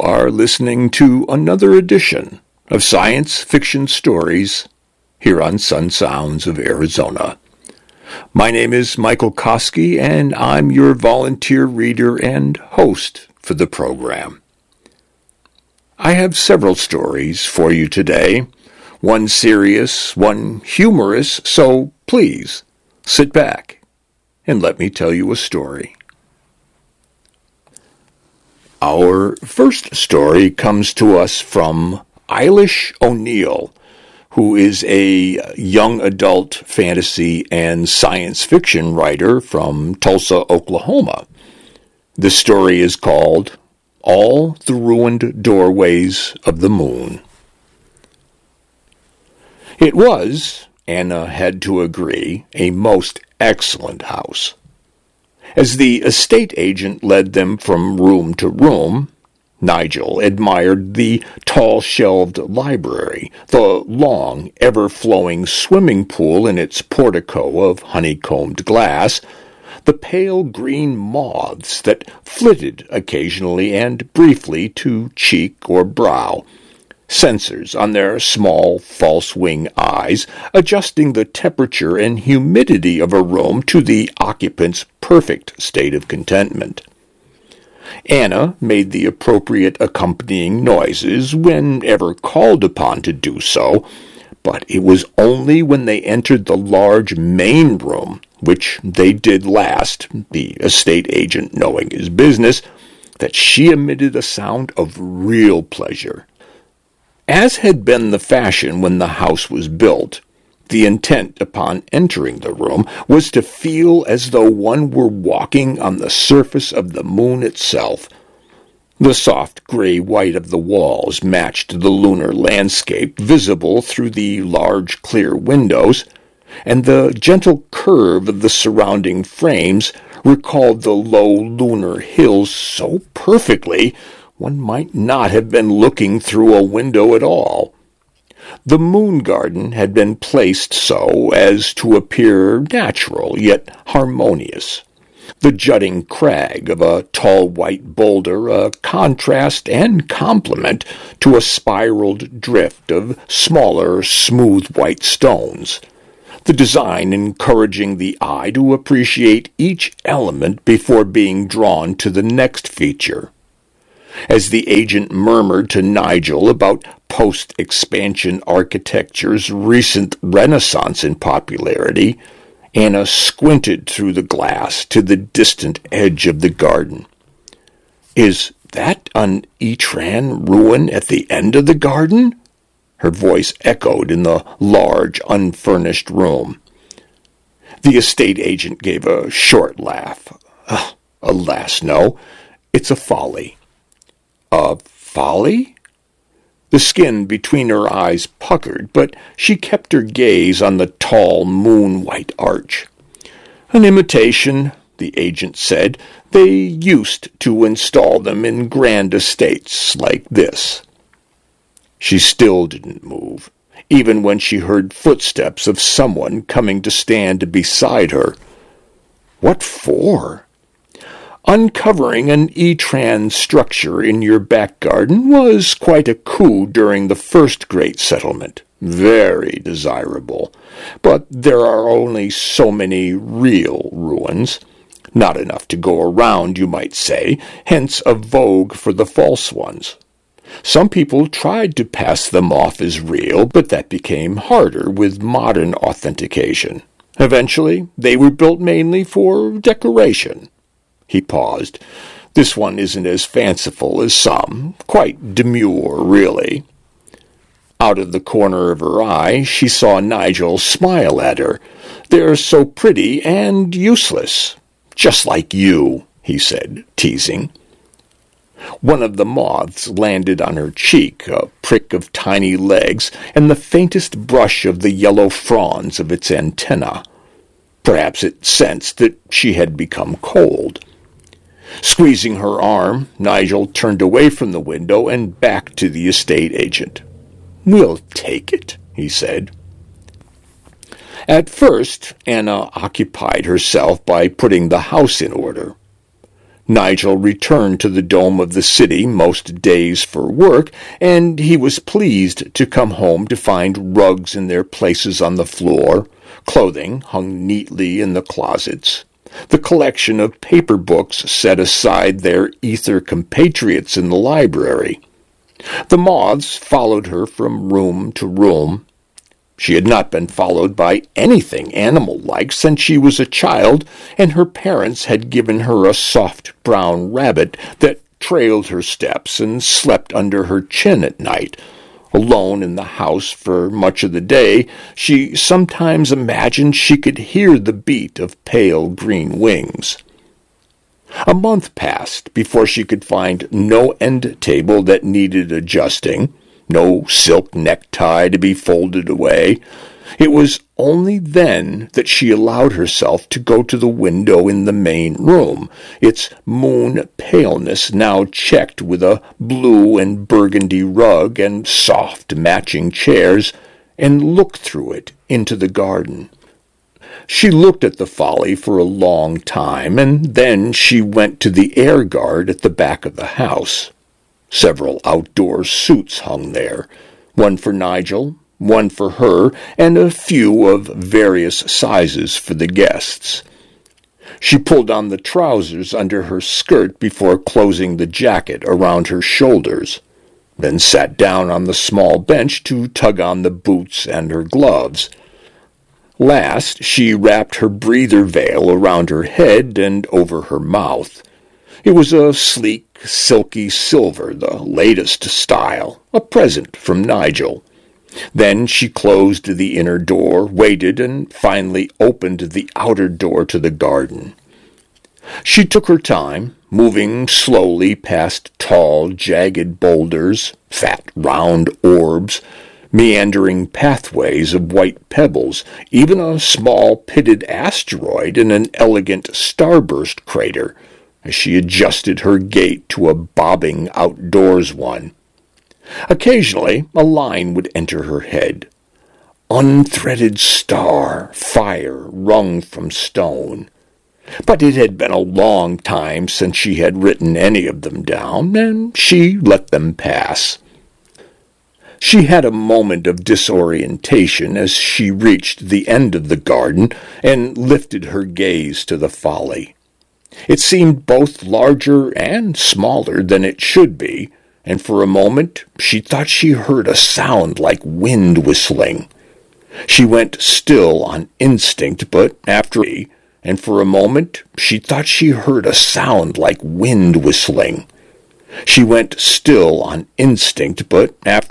are listening to another edition of Science Fiction Stories here on Sun Sounds of Arizona. My name is Michael Koski, and I'm your volunteer reader and host for the program. I have several stories for you today, one serious, one humorous, so please sit back and let me tell you a story. Our first story comes to us from Eilish O'Neill, who is a young adult fantasy and science fiction writer from Tulsa, Oklahoma. The story is called All the Ruined Doorways of the Moon. It was, Anna had to agree, a most excellent house. As the estate agent led them from room to room, Nigel admired the tall-shelved library, the long, ever-flowing swimming pool in its portico of honeycombed glass, the pale green moths that flitted occasionally and briefly to cheek or brow, sensors on their small false-wing eyes, adjusting the temperature and humidity of a room to the occupant's perfect state of contentment. Anna made the appropriate accompanying noises whenever called upon to do so, but it was only when they entered the large main room, which they did last, the estate agent knowing his business, that she emitted a sound of real pleasure. As had been the fashion when the house was built, the intent upon entering the room was to feel as though one were walking on the surface of the moon itself. The soft gray-white of the walls matched the lunar landscape visible through the large clear windows, and the gentle curve of the surrounding frames recalled the low lunar hills so perfectly one might not have been looking through a window at all. The moon garden had been placed so as to appear natural, yet harmonious. The jutting crag of a tall white boulder a contrast and complement to a spiraled drift of smaller, smooth white stones. The design encouraging the eye to appreciate each element before being drawn to the next feature. As the agent murmured to Nigel about post-expansion architecture's recent renaissance in popularity, Anna squinted through the glass to the distant edge of the garden. "Is that an Etran ruin at the end of the garden?" Her voice echoed in the large, unfurnished room. The estate agent gave a short laugh. "Alas, no. It's a folly." "A folly?" The skin between her eyes puckered, but she kept her gaze on the tall moon-white arch. "An imitation," the agent said. "They used to install them in grand estates like this." She still didn't move, even when she heard footsteps of someone coming to stand beside her. "What for?" Uncovering an Etran structure in your back garden was quite a coup during the first great settlement. Very desirable. But there are only so many real ruins. Not enough to go around, you might say, hence a vogue for the false ones. Some people tried to pass them off as real, but that became harder with modern authentication. Eventually, they were built mainly for decoration. He paused. "This one isn't as fanciful as some. Quite demure, really." Out of the corner of her eye, she saw Nigel smile at her. "They're so pretty and useless. Just like you," he said, teasing. One of the moths landed on her cheek, a prick of tiny legs, and the faintest brush of the yellow fronds of its antennae. Perhaps it sensed that she had become cold. Squeezing her arm, Nigel turned away from the window and back to the estate agent. "We'll take it," he said. At first, Anna occupied herself by putting the house in order. Nigel returned to the dome of the city most days for work, and he was pleased to come home to find rugs in their places on the floor, clothing hung neatly in the closets, the collection of paper books set aside their ether compatriots in the library. The moths followed her from room to room. She had not been followed by anything animal-like since she was a child, and her parents had given her a soft brown rabbit that trailed her steps and slept under her chin at night. Alone in the house for much of the day, she sometimes imagined she could hear the beat of pale green wings. A month passed before she could find no end table that needed adjusting, no silk necktie to be folded away. It was only then that she allowed herself to go to the window in the main room, its moon paleness now checked with a blue and burgundy rug and soft matching chairs, and look through it into the garden. She looked at the folly for a long time, and then she went to the air guard at the back of the house. Several outdoor suits hung there, one for Nigel, one for her, and a few of various sizes for the guests. She pulled on the trousers under her skirt before closing the jacket around her shoulders, then sat down on the small bench to tug on the boots and her gloves. Last, she wrapped her breather veil around her head and over her mouth. It was a sleek, silky silver, the latest style, a present from Nigel. Then she closed the inner door, waited, and finally opened the outer door to the garden. She took her time, moving slowly past tall, jagged boulders, fat, round orbs, meandering pathways of white pebbles, even a small pitted asteroid and an elegant starburst crater, as she adjusted her gait to a bobbing outdoors one. Occasionally a line would enter her head. Unthreaded star, fire wrung from stone. But it had been a long time since she had written any of them down, and she let them pass. She had a moment of disorientation as she reached the end of the garden and lifted her gaze to the folly. It seemed both larger and smaller than it should be, and for a moment she thought she heard a sound like wind whistling. She went still on instinct, but after and for a moment she thought she heard a sound like wind whistling. She went still on instinct, but after